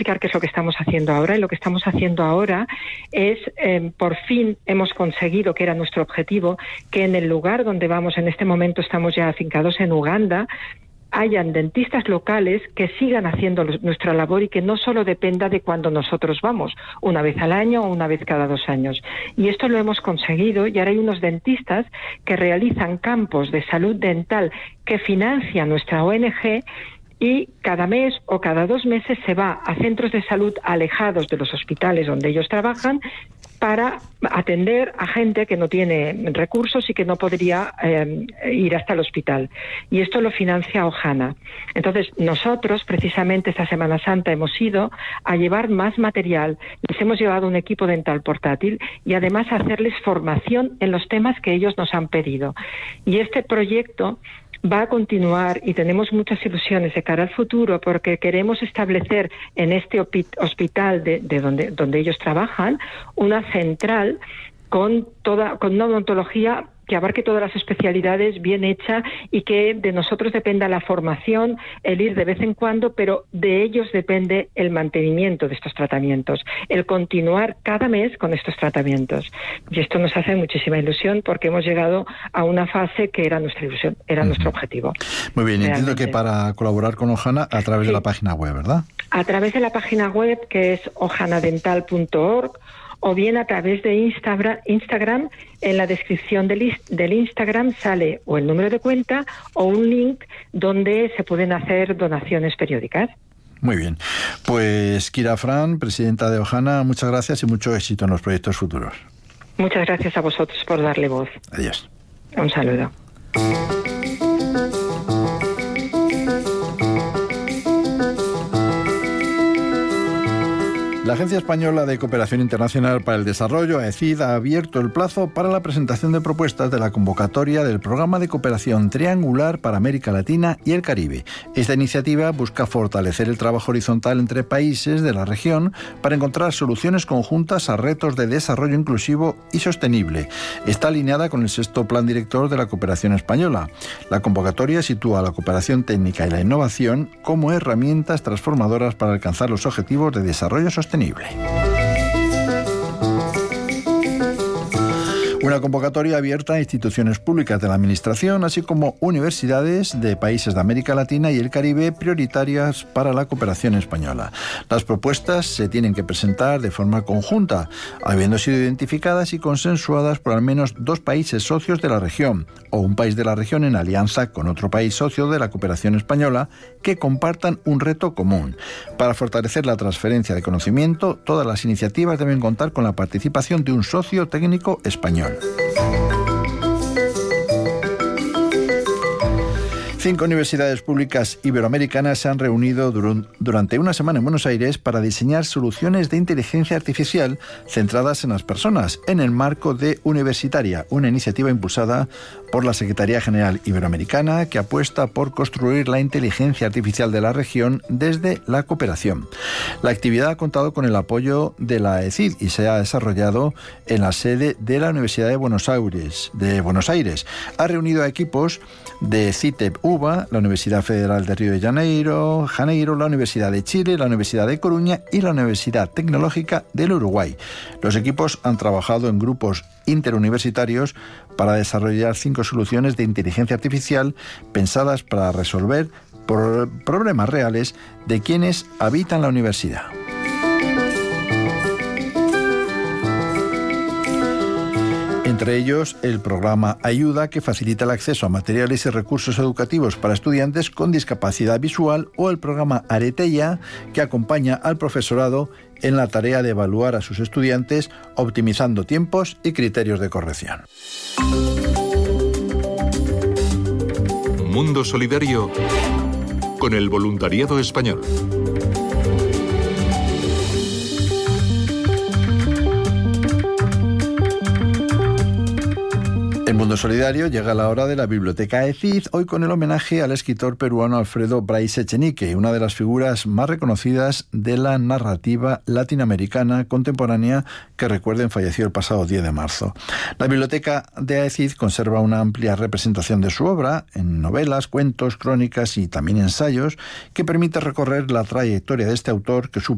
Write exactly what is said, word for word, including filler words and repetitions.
explicar qué es lo que estamos haciendo ahora. Y lo que estamos haciendo ahora es, eh, por fin hemos conseguido, que era nuestro objetivo, que en el lugar donde vamos, en este momento estamos ya afincados en Uganda, hayan dentistas locales que sigan haciendo nuestra labor y que no solo dependa de cuando nosotros vamos, una vez al año o una vez cada dos años. Y esto lo hemos conseguido, y ahora hay unos dentistas que realizan campos de salud dental que financia nuestra O N G, y cada mes o cada dos meses se va a centros de salud alejados de los hospitales donde ellos trabajan para atender a gente que no tiene recursos y que no podría eh, ir hasta el hospital. Y esto lo financia Ohana. Entonces, nosotros, precisamente esta Semana Santa, hemos ido a llevar más material. Les hemos llevado un equipo dental portátil y además a hacerles formación en los temas que ellos nos han pedido. Y este proyecto va a continuar y tenemos muchas ilusiones de cara al futuro, porque queremos establecer en este hospital de, de donde, donde ellos trabajan una central con toda con una odontología que abarque todas las especialidades, bien hecha, y que de nosotros dependa la formación, el ir de vez en cuando, pero de ellos depende el mantenimiento de estos tratamientos, el continuar cada mes con estos tratamientos. Y esto nos hace muchísima ilusión, porque hemos llegado a una fase que era nuestra ilusión, era uh-huh. nuestro objetivo. Muy bien, realmente. Entiendo que para colaborar con Ohana a través sí. de la página web, ¿verdad? A través de la página web, que es ohana dental punto org, o bien a través de Instagram, Instagram en la descripción del, del Instagram sale o el número de cuenta o un link donde se pueden hacer donaciones periódicas. Muy bien. Pues Kira Fran, presidenta de Ohana, muchas gracias y mucho éxito en los proyectos futuros. Muchas gracias a vosotros por darle voz. Adiós. Un saludo. La Agencia Española de Cooperación Internacional para el Desarrollo, A E C I D, ha abierto el plazo para la presentación de propuestas de la convocatoria del Programa de Cooperación Triangular para América Latina y el Caribe. Esta iniciativa busca fortalecer el trabajo horizontal entre países de la región para encontrar soluciones conjuntas a retos de desarrollo inclusivo y sostenible. Está alineada con el sexto Plan Director de la Cooperación Española. La convocatoria sitúa la cooperación técnica y la innovación como herramientas transformadoras para alcanzar los objetivos de desarrollo sostenible. Una convocatoria abierta a instituciones públicas de la Administración, así como universidades de países de América Latina y el Caribe prioritarias para la cooperación española. Las propuestas se tienen que presentar de forma conjunta, habiendo sido identificadas y consensuadas por al menos dos países socios de la región, o un país de la región en alianza con otro país socio de la cooperación española que compartan un reto común. Para fortalecer la transferencia de conocimiento, todas las iniciativas deben contar con la participación de un socio técnico español. Cinco universidades públicas iberoamericanas se han reunido durante una semana en Buenos Aires para diseñar soluciones de inteligencia artificial centradas en las personas en el marco de Universitaria, una iniciativa impulsada por la Secretaría General Iberoamericana que apuesta por construir la inteligencia artificial de la región desde la cooperación. La actividad ha contado con el apoyo de la A E C I D y se ha desarrollado en la sede de la Universidad de Buenos Aires. De Buenos Aires. Ha reunido a equipos de CITEP UBA, la Universidad Federal de Río de Janeiro, Janeiro, la Universidad de Chile, la Universidad de Coruña y la Universidad Tecnológica del Uruguay. Los equipos han trabajado en grupos interuniversitarios para desarrollar cinco soluciones de inteligencia artificial pensadas para resolver problemas reales de quienes habitan la universidad. Entre ellos, el programa Ayuda, que facilita el acceso a materiales y recursos educativos para estudiantes con discapacidad visual, o el programa Areteya, que acompaña al profesorado en la tarea de evaluar a sus estudiantes, optimizando tiempos y criterios de corrección. Mundo Solidario con el voluntariado español. En Mundo Solidario llega la hora de la Biblioteca A E C I D, hoy con el homenaje al escritor peruano Alfredo Bryce Echenique, una de las figuras más reconocidas de la narrativa latinoamericana contemporánea, que, recuerden, falleció el pasado diez de marzo. La Biblioteca de A E C I D conserva una amplia representación de su obra en novelas, cuentos, crónicas y también ensayos, que permite recorrer la trayectoria de este autor que supo